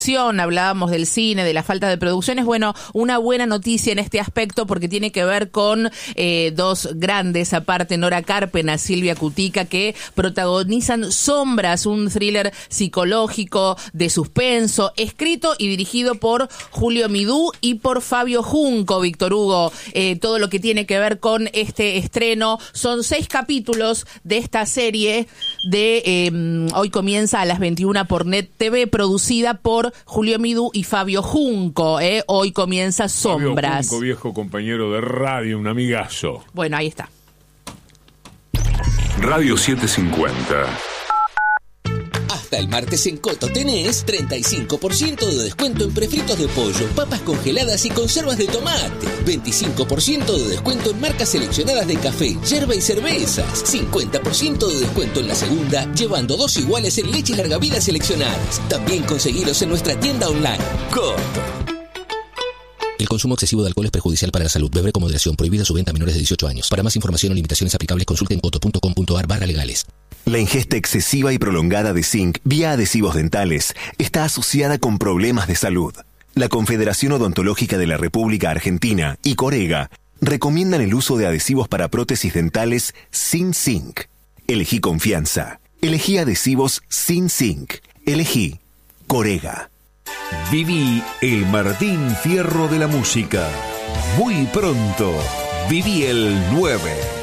Hablábamos del cine, de la falta de producciones. Bueno, una buena noticia en este aspecto porque tiene que ver con dos grandes, aparte Nora Carpena, Silvia Cutica, que protagonizan Sombras, un thriller psicológico de suspenso, escrito y dirigido por Julio Midú y por Fabio Junco. Víctor Hugo, todo lo que tiene que ver con este estreno. Son 6 capítulos de esta serie de hoy comienza a las 21 por Net TV, producida por Julio Midú y Fabio Junco. Hoy comienza Sombras. Fabio Junco, viejo compañero de radio, un amigazo. Bueno, ahí está. Radio 750. Hasta el martes en Coto tenés 35% de descuento en prefritos de pollo, papas congeladas y conservas de tomate. 25% de descuento en marcas seleccionadas de café, yerba y cervezas. 50% de descuento en la segunda, llevando 2 iguales en leche y larga vida seleccionadas. También conseguilos en nuestra tienda online. Coto. El consumo excesivo de alcohol es perjudicial para la salud. Beber con moderación. Prohibida su venta a menores de 18 años. Para más información o limitaciones aplicables, consulte en coto.com.ar/legales. La ingesta excesiva y prolongada de zinc vía adhesivos dentales está asociada con problemas de salud. La Confederación Odontológica de la República Argentina y Corega recomiendan el uso de adhesivos para prótesis dentales sin zinc. Elegí confianza. Elegí adhesivos sin zinc. Elegí Corega. Viví el Martín Fierro de la música. Muy pronto, viví el 9.